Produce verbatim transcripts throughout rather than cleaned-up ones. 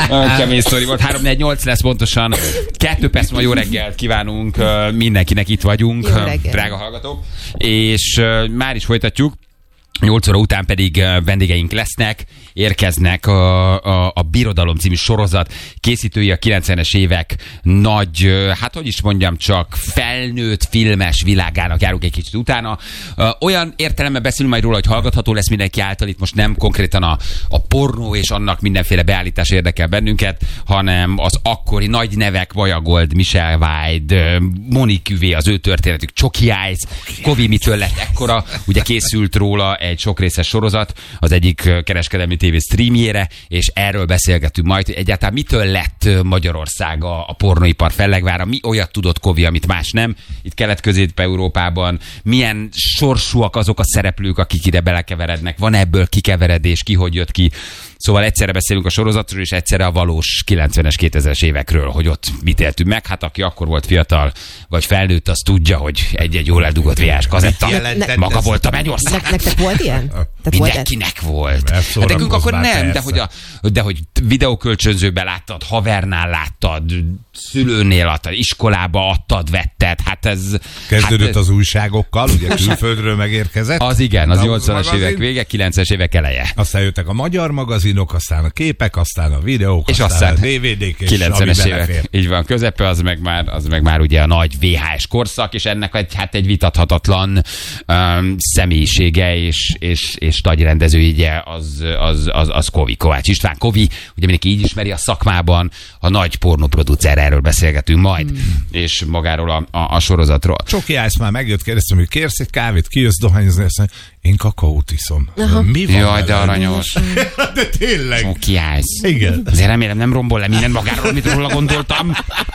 Kemény sztori volt. három négy nyolc lesz pontosan. Kettő perc ma jó reggelt kívánunk mindenkinek, itt vagyunk, drága hallgatók. És már is folytatjuk. nyolc óra után pedig vendégeink lesznek, érkeznek a, a, a Birodalom című sorozat készítői, a kilencvenes évek nagy, hát hogy is mondjam, csak felnőtt filmes világának járunk egy kicsit utána. Olyan értelemben beszélünk majd róla, hogy hallgatható lesz mindenki által, itt most nem konkrétan a, a pornó és annak mindenféle beállítás érdekel bennünket, hanem az akkori nagy nevek, Vajagold, Michelle White, Monique Uvé, az ő történetük, Csoki Eyes, Kovi mitől lett ekkora, ugye készült róla egy sokrészes sorozat az egyik kereskedelmi tévé streamjére, és erről beszélgetünk majd, hogy egyáltalán mitől lett Magyarország a, a pornóipar fellegvára, mi olyat tudott Kovi, amit más nem, itt Kelet-Közép-Európában, milyen sorsúak azok a szereplők, akik ide belekeverednek, van ebből kikeveredés, ki hogy jött ki. Szóval egyszerre beszélünk a sorozatról, és egyszerre a valós kilencvenes, kétezres évekről, hogy ott mit éltünk meg. Hát aki akkor volt fiatal, vagy felnőtt, az tudja, hogy egy-egy jól eldugott vé há es kazetta. Maga volt a mennyország. Ne, nektek volt ilyen? Mindenkinek volt. Hát nekünk akkor nem, de hogy, a, de hogy videókölcsönzőben láttad, havernál láttad, szülőnél adtad, iskolába adtad, vetted. Hát ez... Kezdődött hát, az újságokkal, ugye külföldről megérkezett. Az igen, az nyolcvanas évek vége, kilencvenes évek eleje. Aztán jöttek a magyar magazinok, aztán a képek, aztán a videók, és aztán, aztán a dé vé dé-k, és kilencvenes ami évek. belefér. Így van, közepe az meg már, az meg már ugye a nagy vé há es korszak, és ennek egy, hát egy vitathatatlan um, személyisége és, és, és nagyrendező ugye az, az, az, az Kovi, Kovács István. Kovi, ugye mindenki így ismeri a szakmában, a nagy pornoproducer, erről beszélgetünk majd, hmm. és magáról a, a, a sorozatról. Csoki Eyes már megjött, kérdeztem, hogy kérsz egy kávét, kijössz dohányozni, azt mondja, én kakaót iszom. Mi van? Jaj, de aranyos. De tényleg. Csoki Eyes. Igen. Azért remélem nem rombol le minden magáról, amit róla gondoltam.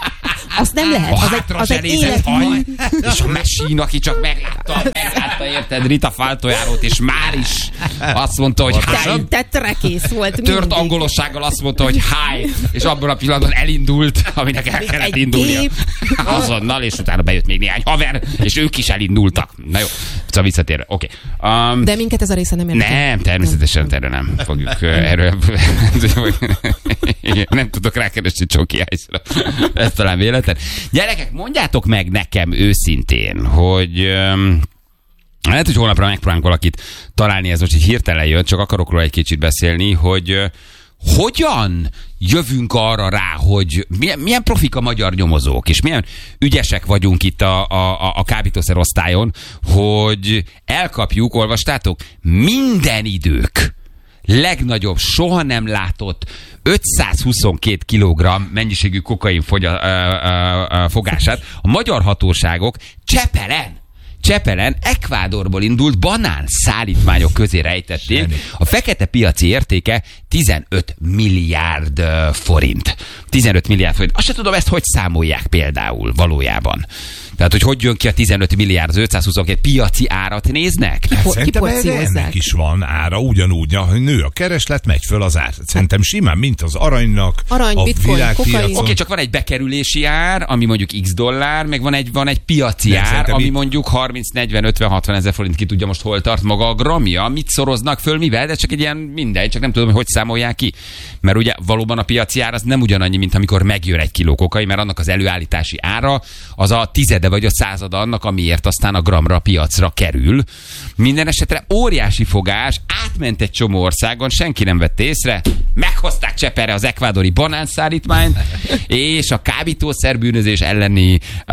Azt nem lehet. A Az hátra egy, az egy zselézett haj, életmű. és a mesín, aki csak meglátta, meglátta érted Rita Faltojárót, és már is azt mondta, hogy hi. Tetrekész volt mindig. Tört angolossággal azt mondta, hogy hi, és abban a pillanatban elindult, aminek el kellett indulnia. Azonnal, és utána bejött még néhány haver, és ők is elindultak. Na jó, szóval visszatérve. Oké. Okay. Um, De minket ez a része nem érdekel. nem, természetesen erről nem fogjuk erről. Nem tudok rákeresni Csoki Eyesra. Ez talán véletlen. Gyerekek, mondjátok meg nekem őszintén, hogy um, lehet, hogy holnapra megpróbálunk valakit találni, ez most így hirtelen jött, csak akarok róla egy kicsit beszélni, hogy uh, hogyan jövünk arra rá, hogy milyen, milyen profik a magyar nyomozók, és milyen ügyesek vagyunk itt a, a, a kábítószer osztályon, hogy elkapjuk, olvastátok, minden idők legnagyobb, soha nem látott ötszázhuszonkettő kilogramm mennyiségű kokain fogya, ö, ö, ö, fogását a magyar hatóságok Csepelen, Csepelen, Ekvádorból indult banán szállítmányok közé rejtették. A fekete piaci értéke tizenöt milliárd forint. tizenöt milliárd forint. Azt sem tudom, ezt hogy számolják például valójában. Tehát, hogy hogy jön ki a tizenöt milliárd, az ötszázhuszonkettő piaci árat néznek? Kipo- Szerintem ennek is van ára, ugyanúgy, hogy nő a kereslet, megy föl az ár. Szerintem simán, mint az aranynak, Arany, a bitcoin, világpiacon. Oké, okay, csak van egy bekerülési ár, ami mondjuk x dollár, meg van egy, van egy piaci Nem, ár, ami itt... mondjuk harminc, negyven, ötven, hatvan ezer forint, ki tudja most hol tart maga a gramja, mit szoroznak föl, mivel, de csak egy ilyen mindegy, csak nem tudom, hogy hogy számolják ki. Mert ugye valóban a piaci ár az nem ugyanannyi, mint amikor megjön egy kiló kokain, mert annak az előállítási ára az a tizede vagy a százada annak, amiért aztán a gramra a piacra kerül. Minden esetre óriási fogás, átment egy csomó országon, senki nem vette észre, meghozták Cseperre az ekvádori banánszállítmányt, és a kábítószerbűnözés elleni uh,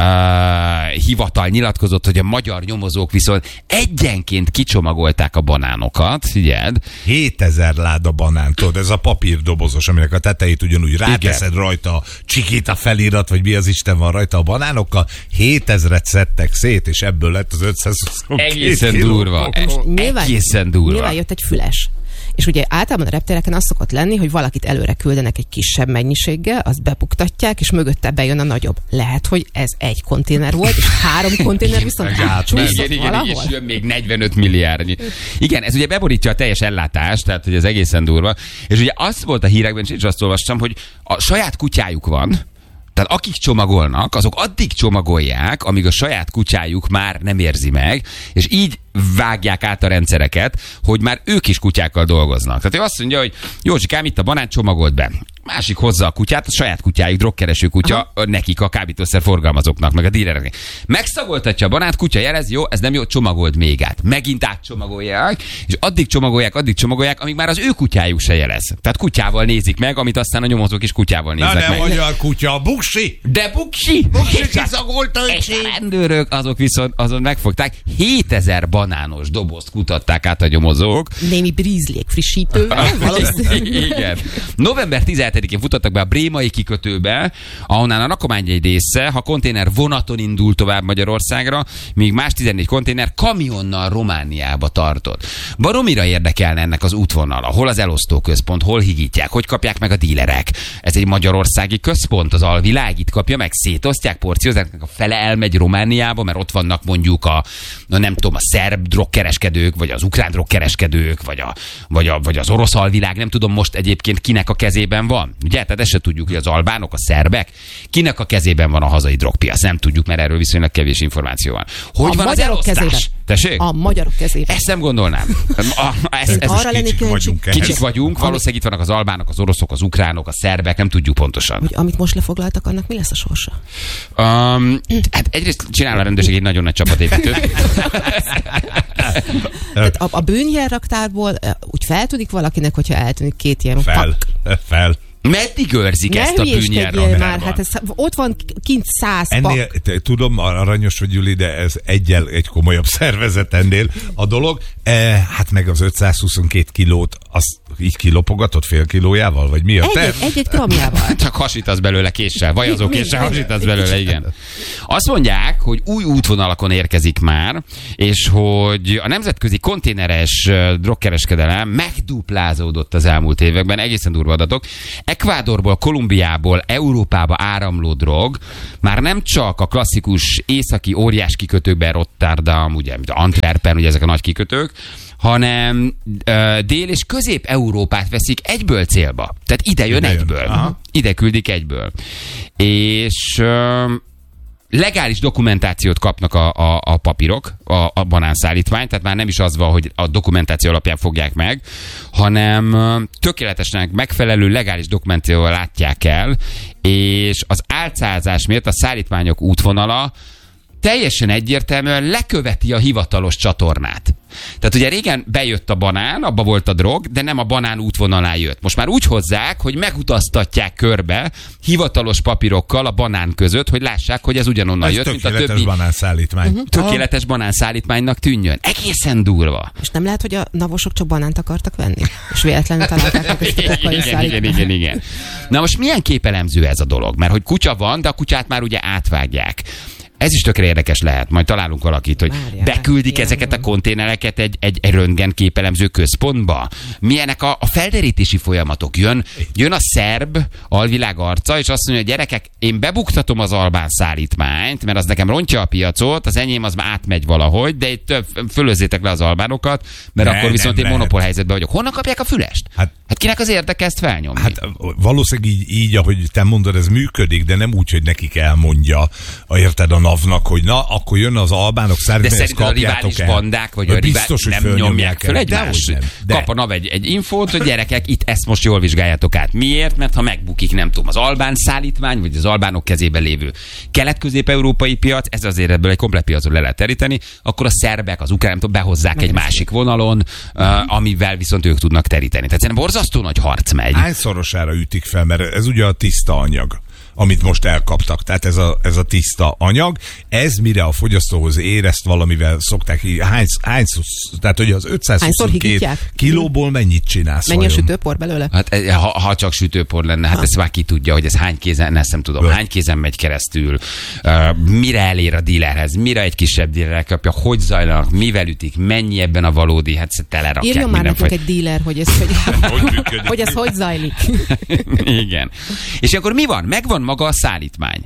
hivatal nyilatkozott, hogy a magyar nyomozók viszont egyenként kicsomagolták a banánokat, figyeld. hétezer láda banán, tudod, ez a papírdobozos, aminek a tetejét ugyanúgy ráteszed rajta, Csikita felirat, vagy mi az Isten van rajta a banánokkal, hétezret szedtek szét, és ebből lett az ötszázhuszonkettő Egészen durva. Nyilván, Egészen durva. Nyilván jött egy füles. És ugye általában a reptéreken az szokott lenni, hogy valakit előre küldenek egy kisebb mennyiséggel, azt bebuktatják, és mögötte bejön a nagyobb. Lehet, hogy ez egy konténer volt, és három konténer viszont átcsúszott igen, igen, valahol. és jön még negyvenöt milliárdnyi. Igen, ez ugye beborítja a teljes ellátást, tehát hogy ez egészen durva. És ugye az volt a hírekben, és azt olvastam, hogy a saját kutyájuk van, tehát akik csomagolnak, azok addig csomagolják, amíg a saját kutyájuk már nem érzi meg, és így vágják át a rendszereket, hogy már ők is kutyákkal dolgoznak. Tehát ő azt mondja, hogy Józsikám, itt a banán, csomagold be. másik hozza a kutyát, a saját kutyájuk, drogkereső kutya, aha, nekik a kábítószer forgalmazóknak, meg a dílereknek. Megszagoltatja a banánt, kutya jelez, jó, ez nem jó, csomagold még át. Megint átcsomagolják, és addig csomagolják, addig csomagolják, amíg már az ő kutyájuk se jelez. Tehát kutyával nézik meg, amit aztán a nyomozók is kutyával néznek Na, de meg. Na, magyar kutya, buksi! De buksi! Buksi kiszagolta, és a rendőrök, azok viszont azon megfogták, hétezer banános dobozt kutatták át a nyomozók. Némi brízlék frissítővel. Igen. November tizenhetedikén futottak be a brémai kikötőbe, ahonnan a rakomány egy része, ha konténer vonaton indul tovább Magyarországra, míg más tizennégy konténer kamionnal Romániába tartott. Baromira érdekelne ennek az útvonala, hol az elosztóközpont, hol higítják, hogy kapják meg a dílerek. Ez egy magyarországi központ, az alvilág itt kapja meg, szétosztják, porciózák, a fele elmegy Romániába, mert ott vannak mondjuk a, a nem tudom, a szerb drogkereskedők, vagy az ukrán drogkereskedők, vagy, a, vagy, a, vagy az orosz alvilág, nem tudom most egyébként kinek a kezében van. Ugye? Tehát ezt se tudjuk, hogy az albánok, a szerbek, kinek a kezében van a hazai drogpiac. Nem tudjuk, mert erről viszonylag kevés információ van. Hogy a van az elosztás? Tessék? A magyarok kezében. Ezt nem gondolnám. A, ez, ez arra kicsik vagyunk. Kicsik vagyunk, valószínűleg itt vannak az albánok, az oroszok, az ukránok, a szerbek, nem tudjuk pontosan. Hogy amit most lefoglaltak, annak mi lesz a sorsa? Um, hát egyrészt csinál a rendőrség egy nagyon nagy csapatépítőt. a, a bűnjelraktárból úgy feltűnik valakinek, hogyha eltűnik két ilyen fel, pak. fel. Meddig őrzik ne ezt a bűnjelraktárban? Már, hát ez, ott van kint száz ennél, pak. Te, tudom, aranyos vagy, Gyuli, de ez egyel egy komolyabb szervezet ennél a dolog. E, hát meg az ötszázhuszonkét kilót, azt így kilopogatott fél kilójával, vagy mi a terv? Egy-egy gramjával. Csak hasítasz belőle késsel, vajazó késsel hasítasz belőle, igen. Azt mondják, hogy új útvonalakon érkezik már, és hogy a nemzetközi konténeres drogkereskedelem megduplázódott az elmúlt években, egészen durva adatok. Ekvádorból, Kolumbiából Európába áramló drog már nem csak a klasszikus északi óriás kikötőkben, Rotterdam, ugye, Antwerpen, ugye ezek a nagy kikötők, hanem uh, Dél- és Közép-Európát veszik egyből célba. Tehát ide jön ide egyből. Jön. Aha. Ide küldik egyből. És uh, legális dokumentációt kapnak a, a, a papírok, a, a banánszállítvány, tehát már nem is az van, hogy a dokumentáció alapján fogják meg, hanem uh, tökéletesen megfelelő legális dokumentációval látják el, és az álcázás miatt a szállítmányok útvonala teljesen egyértelműen leköveti a hivatalos csatornát. Tehát ugye régen bejött a banán, abba volt a drog, de nem a banán útvonalán jött. Most már úgy hozzák, hogy megutaztatják körbe hivatalos papírokkal a banán között, hogy lássák, hogy ez ugyanonnan ez jött, mint a többi. Banánszállítmány. Uh-huh. Tökéletes banánszállítmánynak tűnjön. Egészen durva. És nem lehet, hogy a navosok csak banánt akartak venni? És véletlenül találták meg ezt a igen, igen, igen, igen. Na most milyen képelemző ez a dolog? Mert hogy kutya van, de a kutyát már ugye átvágják. Ez is tökre érdekes lehet, majd találunk valakit, hogy Várjál, beküldik ezeket van. a konténereket egy, egy, egy röntgenképelemző központba. Milyenek a, a felderítési folyamatok? Jön, jön a szerb alvilág arca, és azt mondja, hogy gyerekek, én bebuktatom az albán szállítmányt, mert az nekem rontja a piacot, az enyém az már átmegy valahogy, de itt fölözzétek le az albánokat, mert ne, akkor viszont én monopól helyzetben vagyok. Honnan kapják a fülest? Hát, hát kinek az érdeke ezt felnyomni? Hát valószínűleg így, így, ahogy te mondod, ez működik, de nem úgy, hogy nekik elmondja, érted, a navnak, hogy na, akkor jön az albánok szállítmány, de szerinted a rivális bandák, vagy a biztos, rivál nem nyomják fel egymást? Kap a NAV egy, egy infót, hogy gyerekek, itt ezt most jól vizsgáljátok át. Miért? Mert ha megbukik, nem tudom, az albán szállítmány, vagy az albánok kezében lévő kelet-közép-európai piac, ez azért ebből egy komplet piacot le lehet teríteni, akkor a szerbek, az ukrán, nem tudom, behozzák meg egy másik vonalon, uh, amivel viszont ők tudnak teríteni. Tehát szerintem borzasztó nagy harc megy. Hányszorosára ütik fel, mert ez ugye a tiszta anyag, amit most elkaptak. Tehát ez a, ez a tiszta anyag. Ez mire a fogyasztóhoz ér, ezt valamivel szokták így. Hány, hány, tehát ugye az ötszázhuszonkettő kilóból mennyit csinálsz? Mennyi a sütőpor belőle? Hát ha, ha csak sütőpor lenne, hát ha. ezt már ki tudja, hogy ez hány kézen, ezt nem tudom, Ből. hány kézen megy keresztül, uh, mire elér a dílerhez, mire egy kisebb díler elkapja, hogy zajlanak, mivel ütik, mennyi ebben a valódi, hát telerakják. Írjon már nekünk egy díler, hogy ez hogy, hogy, hogy ez hogy zajlik. Igen. És akkor mi van? Megvan maga a szállítmány.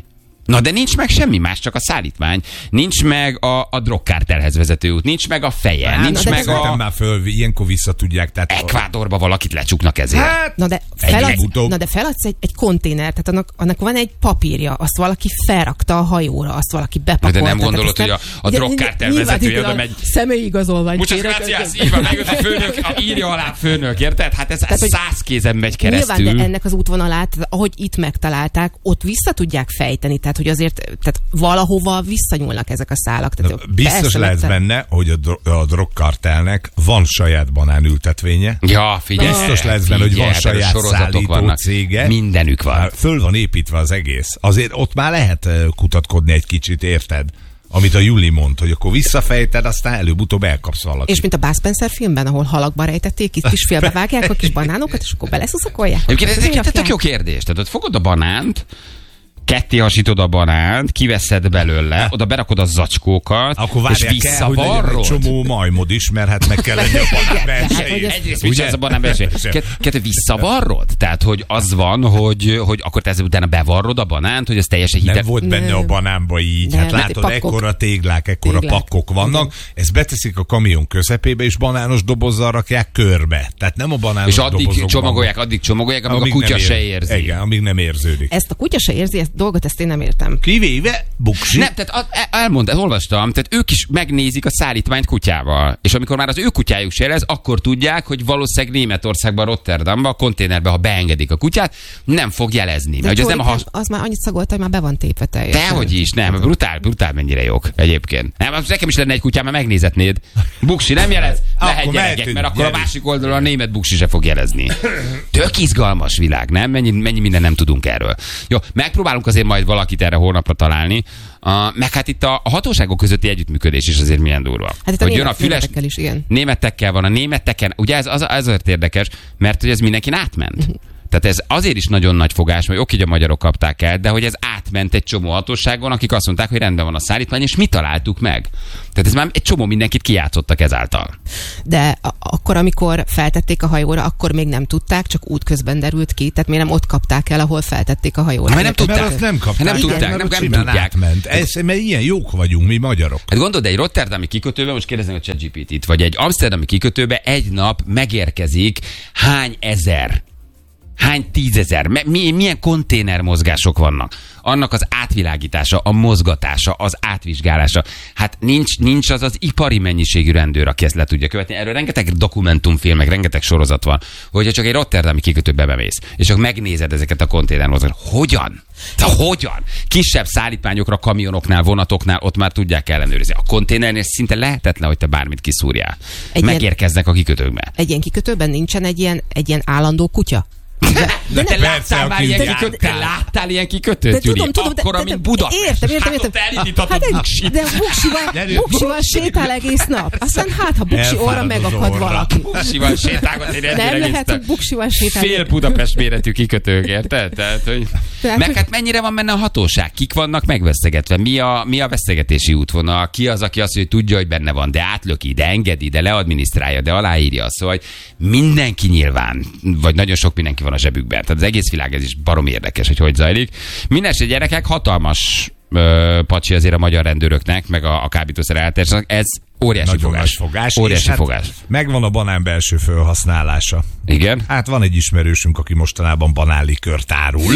Na de nincs meg semmi más, csak a szállítmány. Nincs meg a, a drogkártelhez vezető út, nincs meg a feje, hát, nincs meg a... már föl, ilyenkor vissza tudják. Tehát Ekvádorba valakit lecsuknak ezért. Hát, na de feladsz, na de feladsz egy, egy konténert, tehát annak, annak van egy papírja, azt valaki felrakta a hajóra, azt valaki bepakolta. De nem gondolod, hogy a, a drogkártel vezetője oda megy... Személyi igazolvány. Muchas gracias, így van, megjött a főnök, írja alá főnök, érted? Hát ez tehát, száz kézen megy keresztül. Nyilván, de ennek az útvonalát, ahogy itt megtalálták, ott vissza tudják fejteni, tehát hogy azért tehát valahova visszanyúlnak ezek a szálak. Tehát biztos lesz benne, hogy a, dro- a drogkartelnek van saját banánültetvénye. Ja, figyelj. Biztos lesz benne, hogy van saját szállító vannak. Cége. Mindenük van. Föl van építve az egész. Azért ott már lehet kutatkodni egy kicsit, érted? Amit a Juli mond, hogy akkor visszafejted, aztán előbb-utóbb elkapsz valakit. És mint a Bud Spencer filmben, ahol halakba rejtették, itt is félbevágják a kis banánokat, és akkor beleszuszakolják. Egyébként ez egy tök jó kérdés. Tehát ott fogod a banánt, ketté hasítod a banánt, kiveszed belőle, oda berakod a zacskókat, akkor és visszavarrod. Egy csomó majmod is, mert hát meg kell lenni a banán belsejét. Egyrészt mit csinálsz a banán belsejét? Kettő visszavarrod? Tehát, hogy az van, hogy, hogy akkor te ezzel utána bevarrod a banánt, hogy ez teljesen hideg. Nem volt benne a banánba így. Hát látod, ekkora téglák, ekkora pakkok vannak. Ezt beteszik a kamion közepébe, és banános dobozzal rakják körbe. Tehát nem a banános dobozokban. És addig csomagolják, addig csomagolják, amíg a kutya se érzi. Igen, amíg nem érződik. Ezt a kutya se érzi, ezt dolgot, ezt én nem értem. Kivéve Buksi. Nem, tehát elmond, olvastam, tehát ők is megnézik a szállítmányt kutyával. És amikor már az ő kutyájuk se érez, akkor tudják, hogy valószínűleg Németországban, Rotterdamban, a konténerbe, ha beengedik a kutyát, nem fog jelezni. De mert, az, nem a has... az már annyit szagolta, hogy már be van tépve teljesen. Dehogy is, nem, brutál, brutál mennyire jók egyébként. Nem, az nekem is lenne egy kutyám, mert megnézetnéd. Buksi nem jelez? Lehet gyerekek, mert akkor a másik oldalon a német buksi se fog jelezni. Tök izgalmas világ, nem? Mennyi, mennyi minden nem tudunk erről. Jó, megpróbálunk azért majd valakit erre hónapra találni. Uh, meg hát itt a, a hatóságok közötti együttműködés is azért milyen durva. Hát itt a, német, a füles, németekkel is, igen. Németekkel van, a németeken, ugye ez az, azért érdekes, mert hogy ez mindenkin átment. Tehát ez azért is nagyon nagy fogás, hogy oké, hogy a magyarok kapták el, de hogy ez átment egy csomó hatóságon, akik azt mondták, hogy rendben van a szállítmány, és mi találtuk meg. Tehát ez már egy csomó mindenkit kijátszottak ezáltal. De a- akkor, amikor feltették a hajóra, akkor még nem tudták, csak útközben derült ki, tehát miért nem ott kapták el, ahol feltették a hajóra. Mert nem tudták. Mert azt nem kapták. Nem tudták, nem, nem, nem tudják. Átment. Ez, mert ilyen jók vagyunk mi magyarok. Hát gondold, egy rotterdami kikötőben, most kérdezem a ChatGPT-t, vagy egy amsterdami kikötőben egy nap megérkezik hány ezer Hány tízezer? Mi, milyen konténermozgások vannak? Annak az átvilágítása, a mozgatása, az átvizsgálása. Hát nincs, nincs az az ipari mennyiségű rendőr, aki ezt le tudja követni. Erről rengeteg dokumentumfilm, meg rengeteg sorozat van, hogyha csak egy rotterdami kikötőbe bemész, és csak megnézed ezeket a konténermozgásokat. Hogyan? De hogyan? Kisebb szállítmányokra, kamionoknál, vonatoknál ott már tudják ellenőrizni. A konténernél szinte lehetetlen, hogy te bármit kiszúrjál. Egy Megérkeznek ilyen, a kikötőkbe. Egy ilyen kikötőben nincsen egy ilyen, egy ilyen állandó kutya? De, de te láttál már ilyen kikötőt? Te láttál ilyen kikötőt, Gyuri? Akkora, mint Budapest. Értem, értem, értem. Hát egy, de buksival, buksival sétál egész nap. Aztán hát, ha buksi orra megakad valaki. Buksival sétálgat, én nem lehet, hogy buksival sétál. Fél Budapest méretű kikötők, érted? Tehát, hogy... Meg hát mennyire van benne a hatóság? Kik vannak megvesztegetve? Mi a, mi a vesztegetési útvonal? Ki az, aki azt mondja, hogy tudja, hogy benne van, de átlöki, de engedi, de leadminisztrálja, de aláírja. Szóval mindenki nyilván, vagy nagyon sok mindenki van a zsebükben. Tehát az egész világ ez is barom érdekes, hogy hogy zajlik. Mindenesetre gyerekek, hatalmas ö, pacsi azért a magyar rendőröknek, meg a, a kábítószer eltársak. Ez óriási nagyon fogás. fogás. Óriási hát fogás. Megvan a banán belső felhasználása. Igen? Hát van egy ismerősünk, aki mostanában banánlikört árul.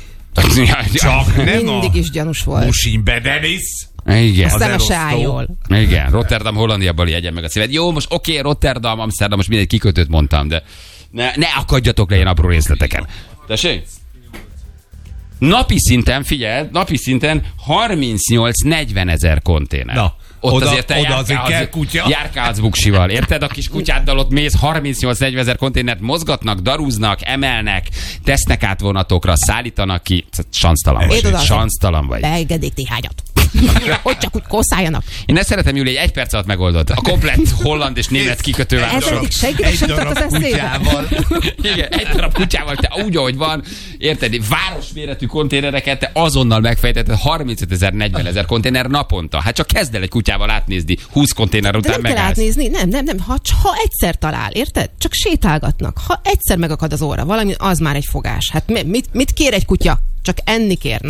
Csak nem mindig is gyanús volt. Musin Bedenis. Igen. Aztán a se áll jól. Igen. Rotterdam, Hollandia, Bali, egyen meg a szíved. Jó, most oké, okay, Rotterdam, Amsterdam, most mindegy kikötőt mondtam, de ne, ne akadjatok le ilyen apró részleteken. Tessék? Napi szinten, figyeld, napi szinten harmincnyolc-negyven ezer konténer. Na, ott oda, azért te oda azért kell kutya. Járkálsz buksival, érted? A kis kutyáddal ott mész, harmincnyolc-negyven ezer konténert mozgatnak, darúznak, emelnek, tesznek át vonatokra, szállítanak ki. Sansztalan vagy. Sansztalan vagy. Beengedték néhányat. Hogy csak úgy koszáljanak. Én ezt szeretem, Júli, egy egy perc alatt megoldott. A komplett holland és német kikötővárosok. Egy darab kutyával. Igen, egy darab kutyával, te úgy, ahogy van, érted, városméretű konténereket, te azonnal megfejtetted harmincötezer-negyven ezer konténer naponta. Hát csak kezd el egy kutyával átnézni, húsz konténer után megállsz. Nem kell átnézni, nem, nem, nem. Ha, ha egyszer talál, érted? Csak sétálgatnak. Ha egyszer megakad az óra, valami, az már egy fogás. Hát mit, mit kér egy kutya? Csak enni kér, na.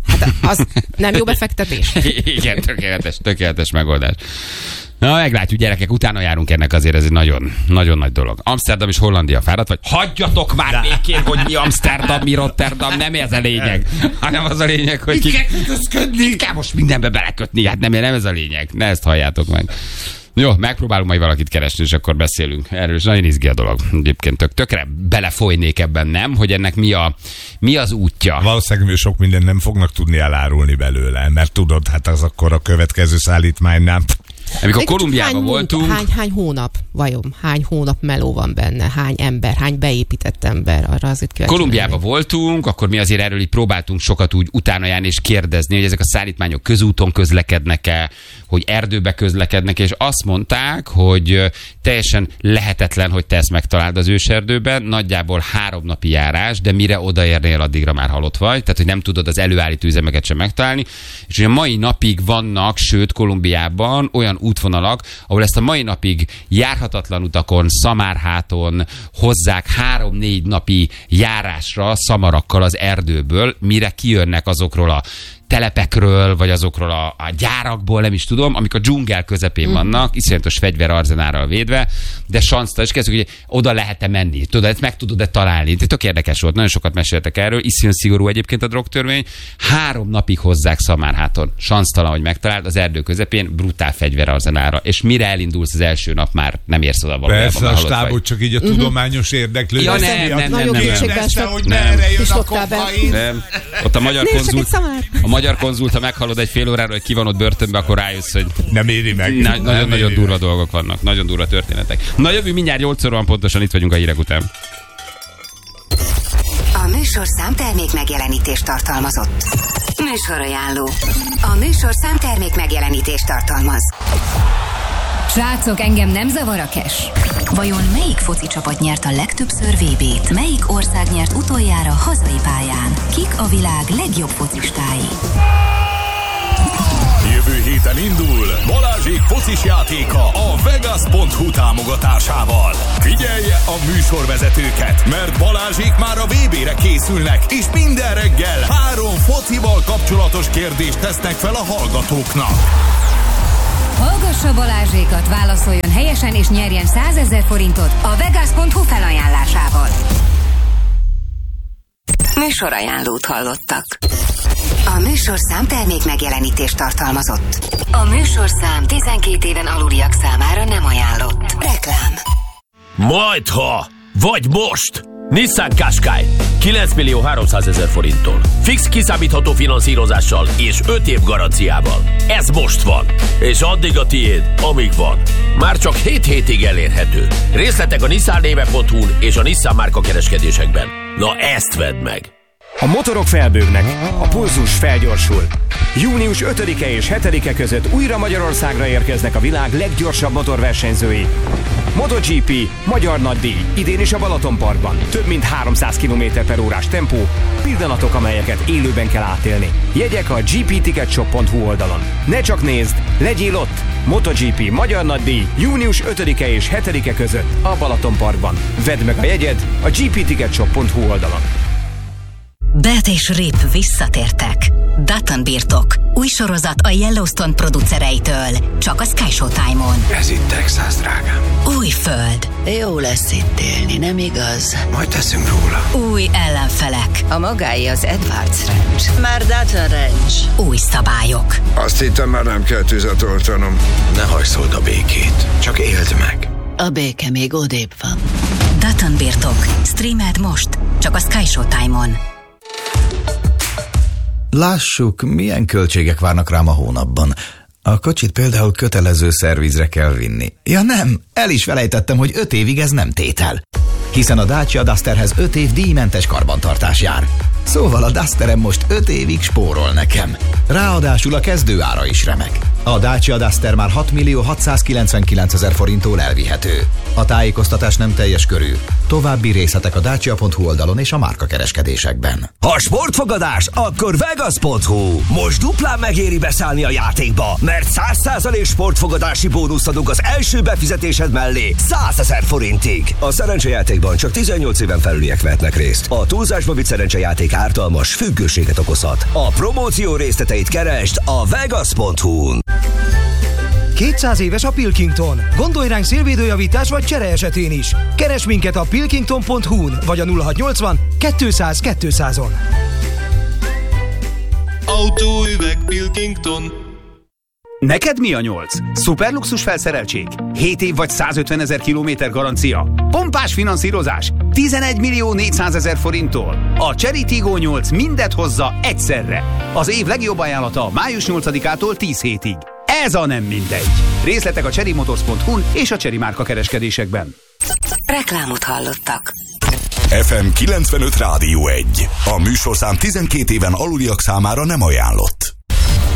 Hát az nem jó befektetés? Igen, tökéletes, tökéletes megoldás. Na, meglátjuk, gyerekek, utána járunk ennek, azért ez egy nagyon, nagyon nagy dolog. Amsterdam és Hollandia fáradt, vagy hagyjatok már békén, hogy mi Amsterdam, mi Rotterdam, nem ez a lényeg, hanem az a lényeg, hogy ki, ki kell most mindenbe belekötni, hát nem, nem ez a lényeg, ne ezt halljátok meg. Jó, megpróbálunk majd valakit keresni, és akkor beszélünk erről, és nagyon izgi a dolog. Egyébként tök, tökre belefolynék ebben, nem? Hogy ennek mi, a, mi az útja. Valószínűleg sok mindent nem fognak tudni elárulni belőle, mert tudod, hát az akkor a következő szállítmánynál... Amikor Kolumbiában voltunk... Hány, hány hónap, vajon? Hány hónap meló van benne? Hány ember? Hány beépített ember? Arra azért kíváncsi. Kolumbiában voltunk, akkor mi azért erről így próbáltunk sokat úgy utána járni és kérdezni, hogy ezek a szállítmányok közúton közlekednek-e, hogy erdőbe közlekednek, és azt mondták, hogy teljesen lehetetlen, hogy te ezt megtaláld az őserdőben, nagyjából három napi járás, de mire odaérnél, addigra már halott vagy, tehát hogy nem tudod az előállító üzemeket sem megtalálni, és ugye mai napig vannak, sőt Kolumbiában olyan útvonalak, ahol ezt a mai napig járhatatlan utakon, Szamárháton hozzák három-négy napi járásra szamarakkal az erdőből, mire kijönnek azokról a telepekről, vagy azokról a, a gyárakból, nem is tudom, amik a dzsungel közepén mm. vannak, iszonyatos fegyverarzenárral védve, de sanszta, és kezdjük, hogy oda lehet-e menni, tudod, ezt meg tudod-e találni. Tök érdekes volt, nagyon sokat meséltek erről, iszonyan szigorú egyébként a drogtörvény, három napig hozzák Szamárháton, sansztalan, hogy megtaláld, az erdő közepén brutál fegyverarzenára, és mire elindulsz az első nap, már nem érsz oda valójában. Persze, a stábot csak így a uh-huh. tudományos érdeklődés. Ja, nem, nem, nem, nem, nem, kérdezte, hogy merre jön a kokain. Nem. Ott a magyar konzult, a magyar konzult, ha meghallod egy fél órára, hogy ki van ott börtönbe, akkor rájössz, hogy nem éri meg. Na, nagyon-nagyon durva dolgok vannak, nagyon durva történetek. Na jövő mindjárt nyolc óra van pontosan, itt vagyunk a hírek után. A műsorszám termék megjelenítést tartalmazott. Műsorajánló. A műsorszám termék megjelenítést tartalmaz. Srácok, engem nem zavar a cash. Vajon melyik foci csapat nyert a legtöbbször vé bét? Melyik ország nyert utoljára hazai pályán? Kik a világ legjobb focistái? Jövő héten indul Balázsék focis játéka a Vegas pont hu támogatásával. Figyelje a műsorvezetőket, mert Balázsék már a vé bére készülnek, és minden reggel három focival kapcsolatos kérdést tesznek fel a hallgatóknak. Hallgassa Balázsékat, válaszoljon helyesen és nyerjen százezer forintot a Vegas pont hu felajánlásával. Műsorajánlót hallottak. A műsorszám termék megjelenítést tartalmazott. A műsorszám tizenkét éven aluliak számára nem ajánlott. Reklám. Majdha, vagy most! Nissan Qashqai kilenc millió háromszázezer forinttól. Fix kiszámítható finanszírozással és öt év garanciával. Ez most van, és addig a tiéd, amíg van. Már csak hét hétig elérhető. Részletek a nissan néve pont hu-n és a Nissan márka kereskedésekben. Na ezt vedd meg! A motorok felbőgnek, a pulzus felgyorsul. június ötödike és hetedike között újra Magyarországra érkeznek a világ leggyorsabb motorversenyzői. MotoGP, magyar nagydíj, idén is a Balatonparkban. Több mint háromszáz kilométer per órás tempó, pillanatok, amelyeket élőben kell átélni. Jegyek a gé pé ticket shop pont hu oldalon. Ne csak nézd, legyél ott! MotoGP, magyar nagydíj, június ötödike és hetedike között a Balatonparkban. Vedd meg a jegyed a gé pé ticket shop pont hu oldalon. Beth és Rip visszatértek. Dutton birtok. Új sorozat a Yellowstone producereitől. Csak a Sky Showtime-on. Ez itt Texas, drágám. Új föld. Jó lesz itt élni, nem igaz? Majd teszünk róla. Új ellenfelek. A magáé az Edwards Ranch. Már Dutton Ranch. Új szabályok. Azt hittem, már nem kell tüzet oltanom. Ne hajszold a békét. Csak éld meg. A béke még odébb van. Dutton birtok. Streamed most. Csak a Sky Showtime-on. Lássuk, milyen költségek várnak rám a hónapban. A kocsit például kötelező szervizre kell vinni. Ja nem, el is felejtettem, hogy öt évig ez nem tétel. Hiszen a Dacia Dusterhez öt év díjmentes karbantartás jár. Szóval a Dusterem most öt évig spórol nekem. Ráadásul a kezdőára is remek. A Dacia Duster már hat millió hatszázkilencvenkilencezer forinttól elvihető. A tájékoztatás nem teljes körű. További részletek a dacia pont hu oldalon és a márkakereskedésekben. Ha sportfogadás, akkor vegas pont hu. Most duplán megéri beszállni a játékba, mert száz százalék sportfogadási bónuszt adunk az első befizetésed mellé százezer forintig. A szerencsejátékban csak tizennyolc éven felüliek vehetnek részt. A túlzásba vitt szerencsejáték ártalmas, függőséget okozhat. A promóció részleteit keresd a vegas pont hu-n. kétszáz éves a Pilkington. Gondolj ránk szélvédőjavítás vagy csere esetén is. Keresd minket a pilkington pont hu-n vagy a nulla hatszáznyolcvan kétszáz kétszázon. Autóüveg Pilkington. Neked mi a nyolc? Szuperluxus felszereltség? hét év vagy százötvenezer kilométer garancia? Pompás finanszírozás? tizenegy millió négyszázezer forinttól? A Chery Tiggo nyolc mindet hozza egyszerre. Az év legjobb ajánlata május nyolcadikától tíz hétig. Ez a nem mindegy. Részletek a chery motors pont hu-n és a Chery márka kereskedésekben. Reklámot hallottak. ef em kilencvenöt Rádió egy. A műsorszám tizenkét éven aluliak számára nem ajánlott.